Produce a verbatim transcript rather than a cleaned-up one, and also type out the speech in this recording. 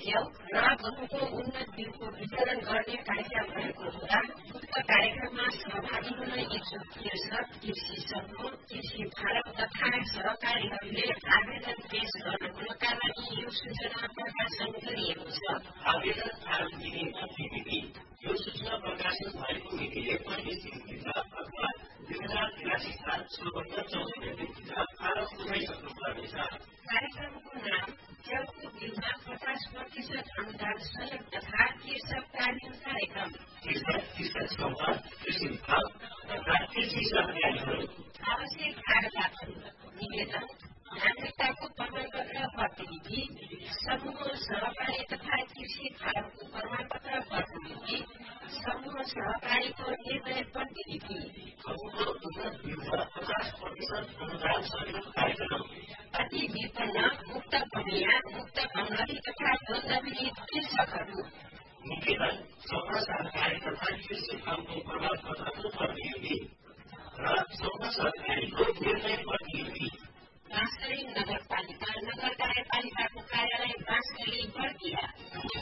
च्याउ र गहुँको उन्नत बिउको वितरण गर्ने कार्यक्रम भएको हुँदा उक्त कार्यक्रममा सहभागी हुन इच्छुक कृषक, कृषि समूह, कृषि फारम तथा सहकारीहरूले आवेदन पेश गर्नुहुनका लागि यो सूचना प्रकाशन गरिएको छ। आवेदन फारम दिने अन्तिम मिति यो सूचना प्रकाशन भएको मिति एकपल्ट मिति छ अथवा दुई हजार तिरासी साल सोह्र चौध गतिभित्र फारम बुझाइसक्नु पर्नेछ। कार्यक्रमको नाम च्याउको बिउमा पचास प्रतिशत अनुदान सहयोग तथा कृषक तालिम कार्यक्रम। कृषक, कृषक समूह, कृषि विभाग तथा कृषि सहकारीहरू आवश्यक कागजातहरू निवेदन, नागरिकताको प्रमाणपत्र प्रतिलिपि, समूह सहकारी तथा कृषि फारमको प्रमाणपत्र प्रतिलिपि, समूह सहकारीको निर्णय प्रतिलिपि, पचास प्रतिशत अनुदान सहयोग कार्यक्रम, अति विपन्न, मुक्त भूमिया, मुक्त बङ्गाली तथा द्वन्द्वपीडित कृषकहरू, निवेदन, समूह सहकारी तथा कृषि फारमको प्रमाणपत्रको प्रतिलिपि र समूह सहकारीको निर्णय